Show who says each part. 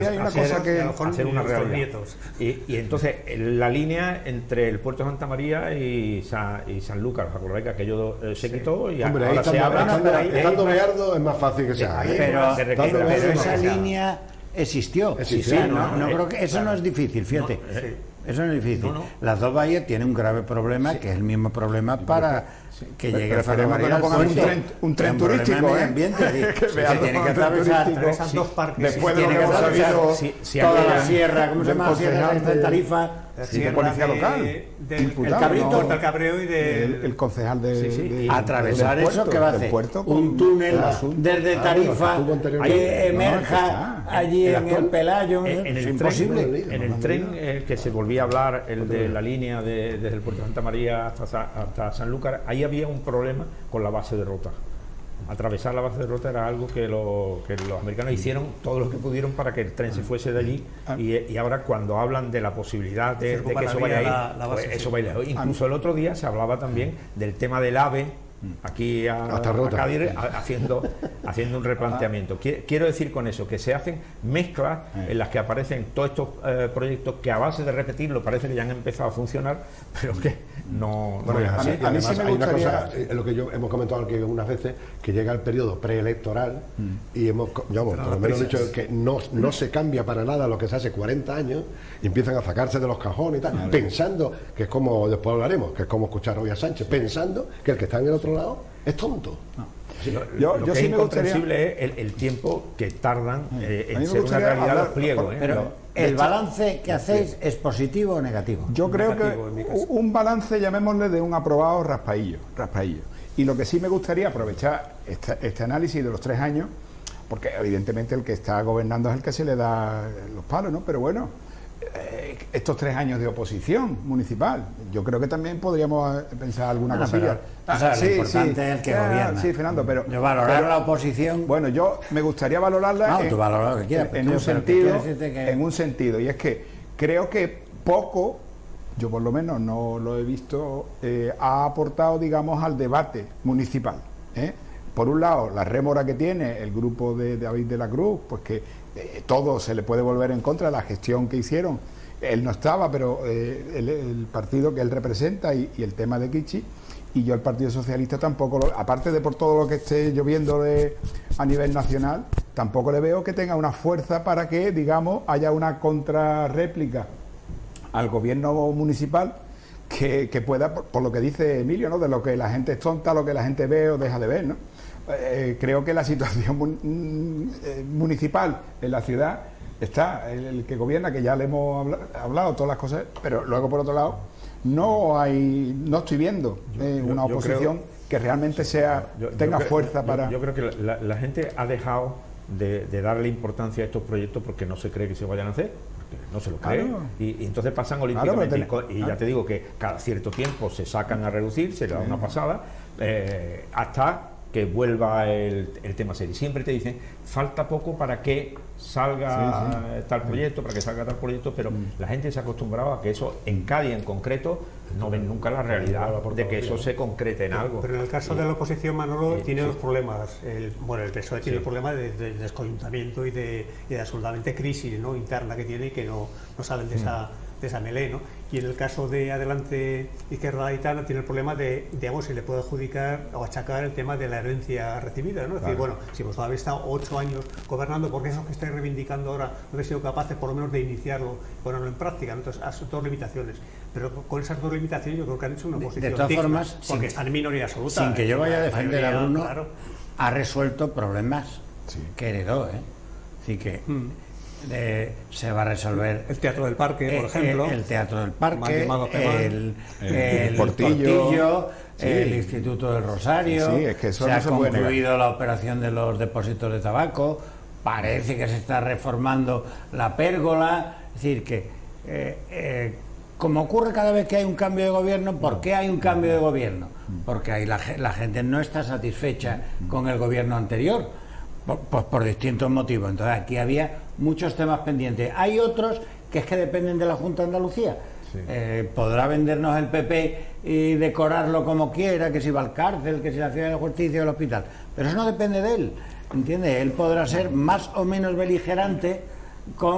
Speaker 1: Hay una cosa que
Speaker 2: hacer una realidad. Y entonces la línea entre el puerto de Santa María y Sanlúcar, ¿os acordáis que aquello se quitó? Y
Speaker 3: hombre,
Speaker 2: ahora
Speaker 3: ahí estando Beardo es más fácil que sea.
Speaker 4: Pero esa línea existió.
Speaker 2: Sí,
Speaker 4: no creo que eso no es difícil, fíjate. Eso no es difícil. Las dos bahías tienen un grave problema, que es el mismo problema para que llegue a Santa María al puerto.
Speaker 1: Un tren turístico,
Speaker 4: ambiente, que tiene que atravesar
Speaker 1: dos parques.
Speaker 4: Después de lo que hemos sabido, toda la sierra, ¿cómo se llama la sierra de Tarifa?
Speaker 1: De policía local,
Speaker 4: el Cabrito,
Speaker 1: del Cabreo y el concejal de
Speaker 4: atravesar eso, que va a hacer un túnel desde Tarifa que emerja allí en el Pelayo.
Speaker 2: Es imposible. En el tren que se volvía a hablar, el de la línea desde el puerto de Santa María hasta Sanlúcar, ahí había un problema con la base de Rota. Atravesar la base de Rota era algo que los americanos hicieron todo lo que pudieron para que el tren se fuese de allí, y ahora cuando hablan de la posibilidad de que eso vaya ahí, pues eso va a ir lejos. Incluso el otro día se hablaba también del tema del AVE aquí a Cádiz, haciendo un replanteamiento. Quiero decir con eso que se hacen mezclas en las que aparecen todos estos proyectos que a base de repetirlo parece que ya han empezado a funcionar, pero que no es así.
Speaker 3: A mí sí me gustaría, lo que hemos comentado aquí unas veces, que llega el periodo preelectoral y por lo menos dicho que no se cambia para nada lo que se hace 40 años y empiezan a sacarse de los cajones y tal, pensando que es como, después hablaremos, que es como escuchar hoy a Sánchez, pensando que el que está en el otro lado es tonto.
Speaker 2: Lo que es incomprensible es el tiempo que tardan en ser una realidad los pliegos.
Speaker 4: Pero ¿el balance que hacéis es positivo o negativo?
Speaker 1: Yo creo que un balance, llamémosle, de un aprobado raspaillo. Y lo que sí me gustaría aprovechar este análisis de los 3 años, porque evidentemente el que está gobernando es el que se le da los palos, ¿no? Pero bueno, estos 3 años de oposición municipal, yo creo que también podríamos pensar alguna cosilla.
Speaker 4: Lo importante es el que gobierna.
Speaker 1: Sí, Fernando, pero
Speaker 4: valorar la oposición.
Speaker 1: Bueno, yo me gustaría valorarla
Speaker 4: tú valora lo que quieras,
Speaker 1: en un sentido, y es que creo que poco, yo por lo menos no lo he visto, ha aportado, digamos, al debate municipal. Por un lado, la rémora que tiene el grupo de David de la Cruz, pues que todo se le puede volver en contra de la gestión que hicieron. Él no estaba, pero el partido que él representa y el tema de Kichi, y yo el Partido Socialista tampoco, aparte de por todo lo que esté lloviendo a nivel nacional, tampoco le veo que tenga una fuerza para que, digamos, haya una contrarréplica al gobierno municipal que pueda, por lo que dice Emilio, ¿no? De lo que la gente es tonta, lo que la gente ve o deja de ver, ¿no? Creo que la situación municipal en la ciudad está, el que gobierna, que ya le hemos hablado todas las cosas, pero luego por otro lado no estoy viendo una oposición que realmente tenga fuerza para...
Speaker 2: Yo creo que la gente ha dejado de darle importancia a estos proyectos porque no se cree que se vayan a hacer, porque no se lo creen, y entonces pasan olímpicamente, y ya te digo que cada cierto tiempo se sacan a reducir, se le da una pasada, hasta que vuelva el tema serio. Siempre te dicen, falta poco para que salga tal proyecto, pero la gente se ha acostumbrado a que eso, en Cádiz en concreto, no ven nunca la realidad de que eso se concrete en algo.
Speaker 5: Pero en el caso de la oposición, Manolo, tiene dos problemas. El PSOE tiene el problema de descoyuntamiento y de absolutamente crisis, ¿no?, interna que tiene, y que no salen de esa melé, ¿no? Y en el caso de Adelante Izquierda Gaditana tiene el problema de, digamos, si le puede adjudicar o achacar el tema de la herencia recibida, ¿no? Es decir, bueno, si vosotros habéis estado 8 años gobernando, ¿por qué eso que estáis reivindicando ahora no habéis sido capaces por lo menos de iniciarlo, ponerlo en práctica, ¿no? Entonces, son dos limitaciones. Pero con esas dos limitaciones yo creo que han hecho una oposición
Speaker 4: de todas formas,
Speaker 5: porque están en minoría absoluta.
Speaker 4: Sin que yo vaya a defender a Bruno, ha resuelto problemas que heredó, Así que... se va a resolver
Speaker 5: el Teatro del Parque, por ejemplo,
Speaker 4: el Teatro del Parque, el Portillo, el Instituto del Rosario,
Speaker 1: es que eso
Speaker 4: se ha concluido la operación de los depósitos de tabaco, parece que se está reformando la pérgola, es decir que como ocurre cada vez que hay un cambio de gobierno. ¿Por qué hay un cambio de gobierno? Porque ahí la gente no está satisfecha con el gobierno anterior, pues por distintos motivos. Entonces aquí había muchos temas pendientes. Hay otros que es que dependen de la Junta de Andalucía. Podrá vendernos el PP y decorarlo como quiera, que si va al cárcel, que si la Ciudad de la Justicia o el hospital, pero eso no depende de él, ¿entiendes? Él podrá ser más o menos beligerante con